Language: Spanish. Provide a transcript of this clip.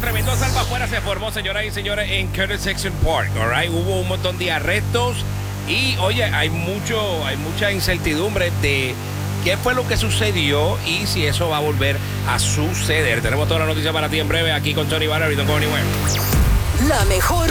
tremendo salvafuera se formó, señoras y señores, en Curtis Section Park, alright. Hubo un montón de arrestos y, oye, hay mucha incertidumbre de qué fue lo que sucedió y si eso va a volver a suceder. Tenemos toda la noticia para ti en breve aquí con Tony Barber y Don't Go Anywhere. La mejor